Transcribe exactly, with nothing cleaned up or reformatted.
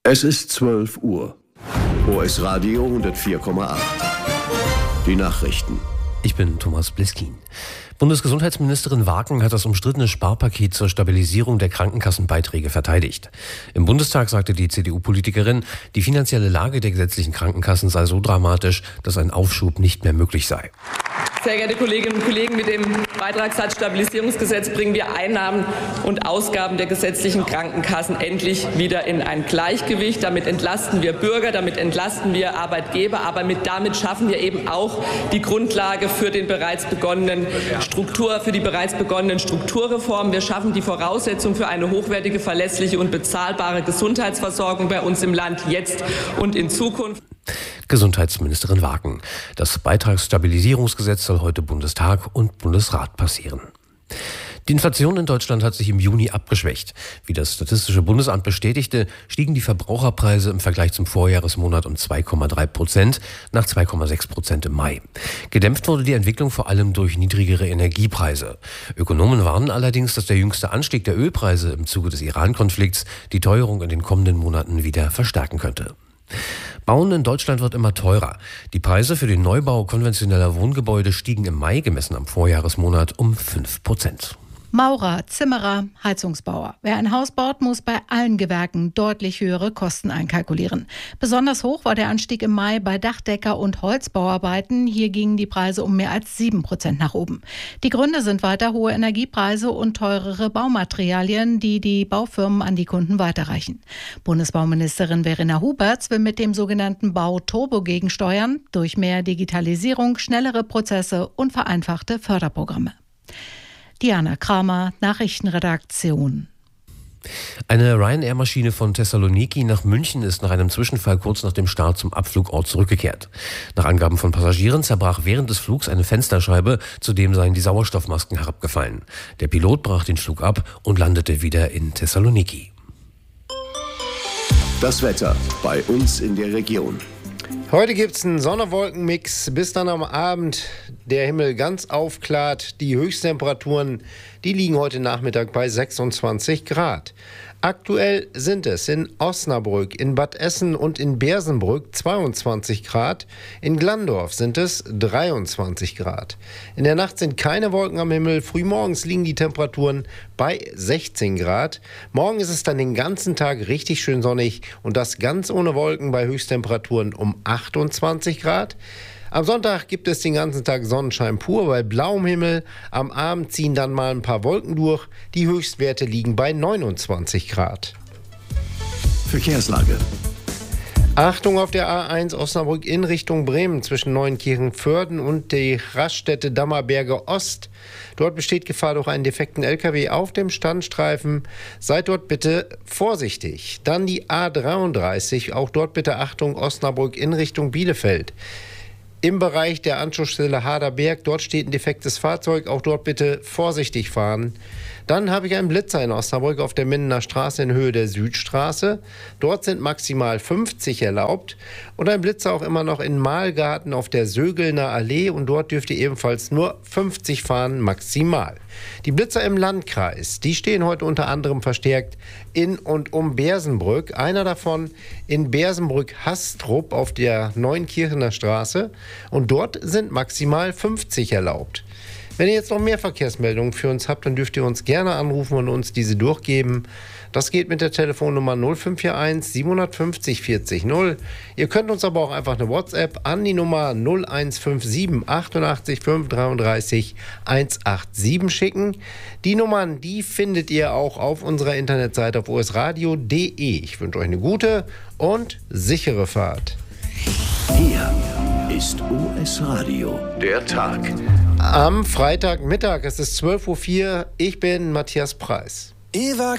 Es ist zwölf Uhr. O S Radio hundertvier Komma acht. Die Nachrichten. Ich bin Thomas Bliskin. Bundesgesundheitsministerin Waken hat das umstrittene Sparpaket zur Stabilisierung der Krankenkassenbeiträge verteidigt. Im Bundestag sagte die C D U-Politikerin, die finanzielle Lage der gesetzlichen Krankenkassen sei so dramatisch, dass ein Aufschub nicht mehr möglich sei. Sehr geehrte Kolleginnen und Kollegen, mit dem Beitragssatzstabilisierungsgesetz bringen wir Einnahmen und Ausgaben der gesetzlichen Krankenkassen endlich wieder in ein Gleichgewicht. Damit entlasten wir Bürger, damit entlasten wir Arbeitgeber, aber mit, damit schaffen wir eben auch die Grundlage für den bereits begonnenen Struktur, für die bereits begonnenen Strukturreformen. Wir schaffen die Voraussetzung für eine hochwertige, verlässliche und bezahlbare Gesundheitsversorgung bei uns im Land jetzt und in Zukunft. Gesundheitsministerin Waken. Das Beitragsstabilisierungsgesetz soll heute Bundestag und Bundesrat passieren. Die Inflation in Deutschland hat sich im Juni abgeschwächt. Wie das Statistische Bundesamt bestätigte, stiegen die Verbraucherpreise im Vergleich zum Vorjahresmonat um zwei Komma drei Prozent nach zwei Komma sechs Prozent im Mai. Gedämpft wurde die Entwicklung vor allem durch niedrigere Energiepreise. Ökonomen warnen allerdings, dass der jüngste Anstieg der Ölpreise im Zuge des Iran-Konflikts die Teuerung in den kommenden Monaten wieder verstärken könnte. Bauen in Deutschland wird immer teurer. Die Preise für den Neubau konventioneller Wohngebäude stiegen im Mai, gemessen am Vorjahresmonat, um fünf Prozent. Maurer, Zimmerer, Heizungsbauer. Wer ein Haus baut, muss bei allen Gewerken deutlich höhere Kosten einkalkulieren. Besonders hoch war der Anstieg im Mai bei Dachdecker- und Holzbauarbeiten. Hier gingen die Preise um mehr als sieben Prozent nach oben. Die Gründe sind weiter hohe Energiepreise und teurere Baumaterialien, die die Baufirmen an die Kunden weiterreichen. Bundesbauministerin Verena Huberts will mit dem sogenannten Bau-Turbo gegensteuern, durch mehr Digitalisierung, schnellere Prozesse und vereinfachte Förderprogramme. Diana Kramer, Nachrichtenredaktion. Eine Ryanair-Maschine von Thessaloniki nach München ist nach einem Zwischenfall kurz nach dem Start zum Abflugort zurückgekehrt. Nach Angaben von Passagieren zerbrach während des Flugs eine Fensterscheibe, zudem seien die Sauerstoffmasken herabgefallen. Der Pilot brach den Flug ab und landete wieder in Thessaloniki. Das Wetter bei uns in der Region. Heute gibt es einen Sonne-Wolken-Mix, bis dann am Abend der Himmel ganz aufklart. Die Höchsttemperaturen, die liegen heute Nachmittag bei sechsundzwanzig Grad. Aktuell sind es in Osnabrück, in Bad Essen und in Bersenbrück zweiundzwanzig Grad. In Glandorf sind es dreiundzwanzig Grad. In der Nacht sind keine Wolken am Himmel. Frühmorgens liegen die Temperaturen bei sechzehn Grad. Morgen ist es dann den ganzen Tag richtig schön sonnig und das ganz ohne Wolken bei Höchsttemperaturen um achtundzwanzig Grad. Am Sonntag gibt es den ganzen Tag Sonnenschein pur bei blauem Himmel. Am Abend ziehen dann mal ein paar Wolken durch. Die Höchstwerte liegen bei neunundzwanzig Grad. Verkehrslage. Achtung auf der A eins Osnabrück in Richtung Bremen zwischen Neuenkirchen-Vörden und die Raststätte Dammerberge Ost. Dort besteht Gefahr durch einen defekten L K W auf dem Standstreifen. Seid dort bitte vorsichtig. Dann die A dreiunddreißig, auch dort bitte Achtung Osnabrück in Richtung Bielefeld. Im Bereich der Anschlussstelle Haderberg, dort steht ein defektes Fahrzeug, auch dort bitte vorsichtig fahren. Dann habe ich einen Blitzer in Osnabrück auf der Mindener Straße in Höhe der Südstraße. Dort sind maximal fünfzig erlaubt. Und ein Blitzer auch immer noch in Mahlgarten auf der Sögelner Allee und dort dürft ihr ebenfalls nur fünfzig fahren, maximal. Die Blitzer im Landkreis, die stehen heute unter anderem verstärkt in und um Bersenbrück. Einer davon in Bersenbrück-Hastrup auf der Neuenkirchener Straße und dort sind maximal fünfzig erlaubt. Wenn ihr jetzt noch mehr Verkehrsmeldungen für uns habt, dann dürft ihr uns gerne anrufen und uns diese durchgeben. Das geht mit der Telefonnummer null fünf vier eins sieben fünf null vierzig null. Ihr könnt uns aber auch einfach eine WhatsApp an die Nummer null eins fünf sieben achtundachtzig fünf dreiunddreißig hundertsiebenundachtzig schicken. Die Nummern, die findet ihr auch auf unserer Internetseite auf o s radio punkt d e. Ich wünsche euch eine gute und sichere Fahrt. Hier ist O S Radio, der Tag. Am Freitagmittag, es ist zwölf Uhr vier, ich bin Matthias Preis. Ich war